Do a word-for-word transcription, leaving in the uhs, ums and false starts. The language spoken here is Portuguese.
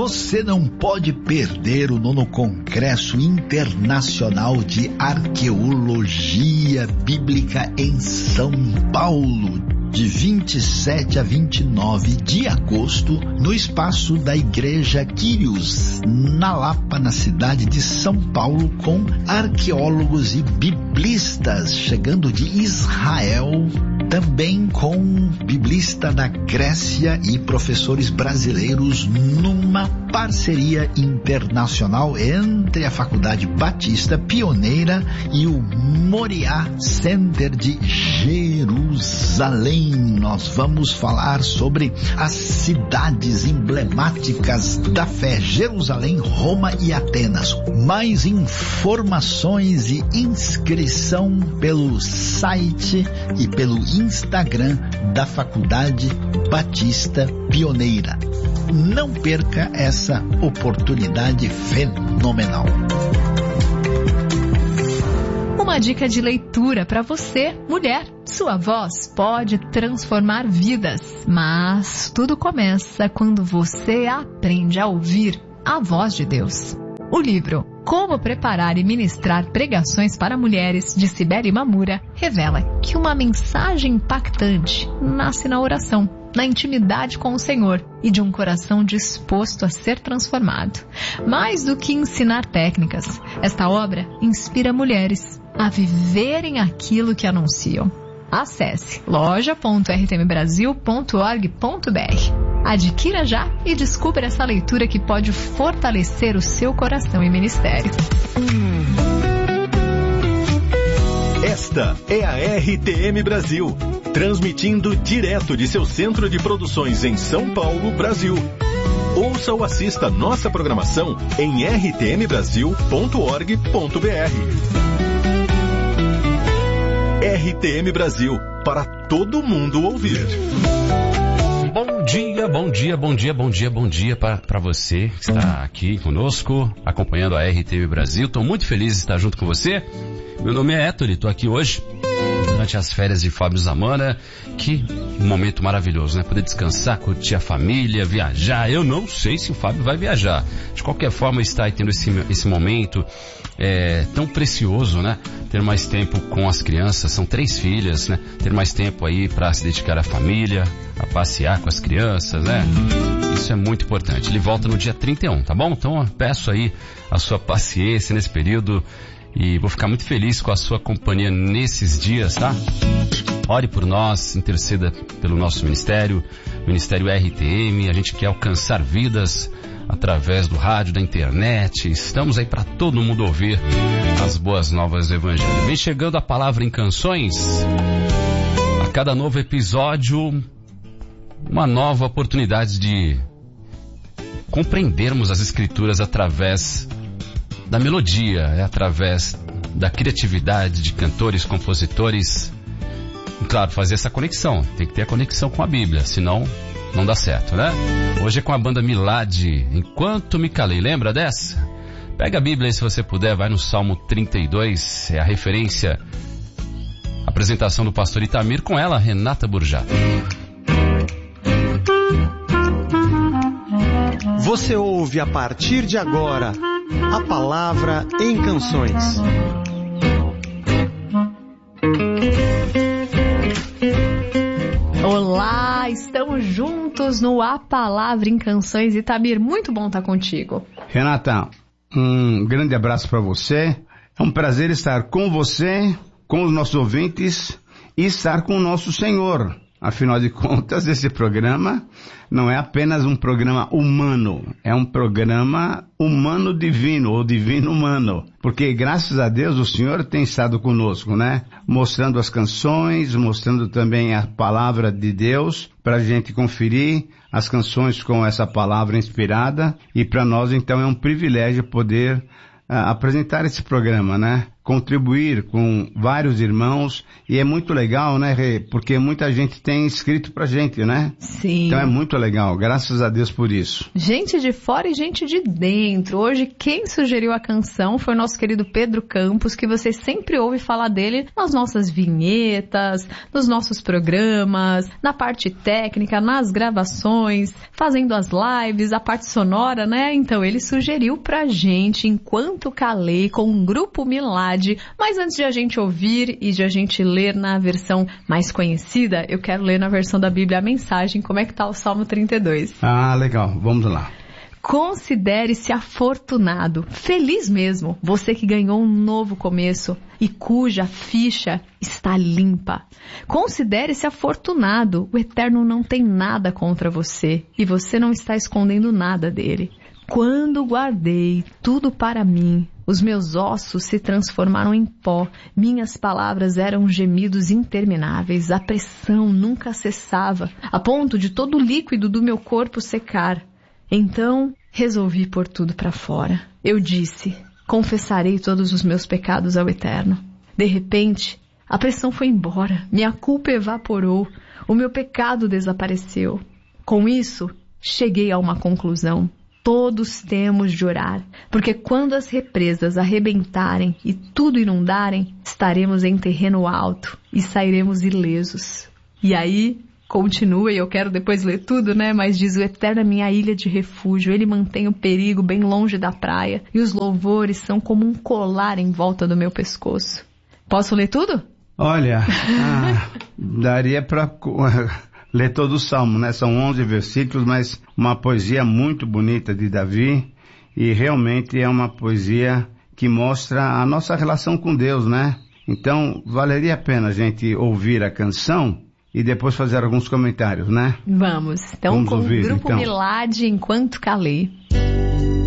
Você não pode perder o nono Congresso Internacional de Arqueologia Bíblica em São Paulo, de vinte e sete a vinte e nove de agosto, no espaço da Igreja Quírios, na Lapa, na cidade de São Paulo, com arqueólogos e biblistas chegando de Israel, também com biblista da Grécia e professores brasileiros, numa parceria internacional entre a Faculdade Batista Pioneira e o Moriá Center de Jerusalém. Nós vamos falar sobre as cidades emblemáticas da fé: Jerusalém, Roma e Atenas. Mais informações e inscrição pelo site e pelo Instagram da Faculdade Batista Pioneira. Não perca essa oportunidade fenomenal. Uma dica de leitura para você, mulher. Sua voz pode transformar vidas, mas tudo começa quando você aprende a ouvir a voz de Deus. O livro Como Preparar e Ministrar Pregações para Mulheres, de Cibele Mamura, revela que uma mensagem impactante nasce na oração, na intimidade com o Senhor e de um coração disposto a ser transformado. Mais do que ensinar técnicas, esta obra inspira mulheres a viverem aquilo que anunciam. Acesse loja ponto r t m brasil ponto org ponto b r. Adquira já e descubra essa leitura que pode fortalecer o seu coração e ministério. Esta é a R T M Brasil, transmitindo direto de seu centro de produções em São Paulo, Brasil. Ouça ou assista nossa programação em r t m brasil ponto org ponto b r. R T M Brasil, para todo mundo ouvir. Bom dia, bom dia, bom dia, bom dia, bom dia para você que está aqui conosco, acompanhando a R T M Brasil. Estou muito feliz de estar junto com você. Meu nome é Héctor e estou aqui hoje durante as férias de Fábio Zamana. Que um momento maravilhoso, né? Poder descansar, curtir a família, viajar. Eu não sei se o Fábio vai viajar. De qualquer forma, está aí tendo esse, esse momento é, tão precioso, né? Ter mais tempo com as crianças, são três filhas, né? Ter mais tempo aí para se dedicar à família, a passear com as crianças, né? Isso é muito importante. Ele volta no dia trinta e um, tá bom? Então eu peço aí a sua paciência nesse período e vou ficar muito feliz com a sua companhia nesses dias, tá? Ore por nós, interceda pelo nosso ministério, Ministério R T M. A gente quer alcançar vidas através do rádio, da internet. Estamos aí para todo mundo ouvir as boas novas do Evangelho. Vem chegando a palavra em canções. A cada novo episódio, uma nova oportunidade de compreendermos as Escrituras através da melodia, é através da criatividade de cantores, compositores. E, claro, fazer essa conexão. Tem que ter a conexão com a Bíblia, senão não dá certo, né? Hoje é com a banda Milad, Enquanto Me Calei. Lembra dessa? Pega a Bíblia aí se você puder, vai no Salmo trinta e dois, é a referência. Apresentação do pastor Itamir, com ela, Renata Burjato. Você ouve a partir de agora a palavra em canções. Olá, estamos juntos no A Palavra em Canções. Itamir, muito bom estar contigo. Renata, um grande abraço para você. É um prazer estar com você, com os nossos ouvintes e estar com o nosso Senhor. Afinal de contas, esse programa não é apenas um programa humano, é um programa humano-divino, ou divino-humano. Porque, graças a Deus, o Senhor tem estado conosco, né? Mostrando as canções, mostrando também a palavra de Deus, para a gente conferir as canções com essa palavra inspirada. E para nós, então, é um privilégio poder uh, apresentar esse programa, né? contribuir com vários irmãos, e é muito legal, né, Rê? Porque muita gente tem escrito pra gente, né? Sim. Então é muito legal, graças a Deus por isso. Gente de fora e gente de dentro. Hoje quem sugeriu a canção foi o nosso querido Pedro Campos, que você sempre ouve falar dele nas nossas vinhetas, nos nossos programas, na parte técnica, nas gravações, fazendo as lives, a parte sonora, né? Então ele sugeriu pra gente, Enquanto Calei, com o Grupo Milad. Mas antes de a gente ouvir e de a gente ler na versão mais conhecida, eu quero ler na versão da Bíblia a mensagem, como é que tá o Salmo trinta e dois. Ah, legal, vamos lá. Considere-se afortunado, feliz mesmo, você que ganhou um novo começo e cuja ficha está limpa. Considere-se afortunado, o Eterno não tem nada contra você e você não está escondendo nada dele. Quando guardei tudo para mim, os meus ossos se transformaram em pó, minhas palavras eram gemidos intermináveis, a pressão nunca cessava, a ponto de todo o líquido do meu corpo secar. Então, resolvi pôr tudo para fora. Eu disse, confessarei todos os meus pecados ao Eterno. De repente, a pressão foi embora, minha culpa evaporou, o meu pecado desapareceu. Com isso, cheguei a uma conclusão. Todos temos de orar, porque quando as represas arrebentarem e tudo inundarem, estaremos em terreno alto e sairemos ilesos. E aí, continua, e eu quero depois ler tudo, né? Mas diz, o Eterno é minha ilha de refúgio, ele mantém o perigo bem longe da praia, e os louvores são como um colar em volta do meu pescoço. Posso ler tudo? Olha, ah, daria para ler todo o Salmo, né? São onze versículos, mas uma poesia muito bonita de Davi, e realmente é uma poesia que mostra a nossa relação com Deus, né? Então, valeria a pena a gente ouvir a canção e depois fazer alguns comentários, né? Vamos. Então, Vamos com ouvir, o Grupo então. Milad, Enquanto Calei.